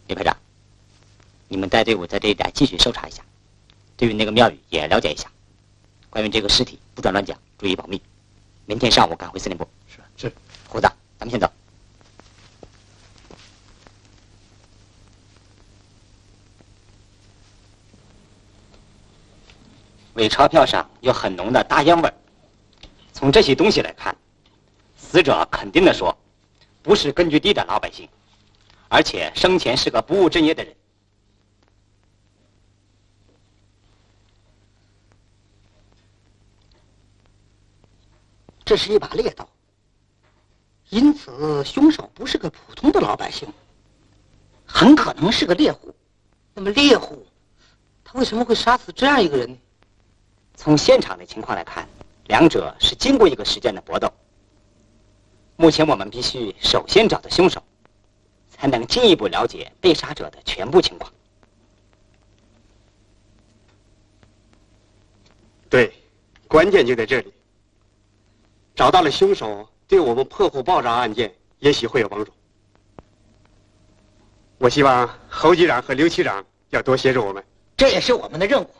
李排长，你们带队伍在这一带继续搜查一下，对于那个庙宇也了解一下。关于这个尸体，不准乱讲，注意保密。明天上午赶回司令部。 是。 胡子，咱们先走。伪钞票上有很浓的大烟味儿。从这些东西来看，死者肯定的说，不是根据地的老百姓，而且生前是个不务正业的人。 这是一把猎刀，因此凶手不是个普通的老百姓，很可能是个猎户。那么猎户，他为什么会杀死这样一个人呢？ 从现场的情况来看，两者是经过一个时间的搏斗。目前我们必须首先找到凶手，才能进一步了解被杀者的全部情况。 对，关键就在这里。找到了凶手，对我们破获爆炸案件也许会有帮助。我希望侯局长和刘区长要多协助我们。 这也是我们的任务。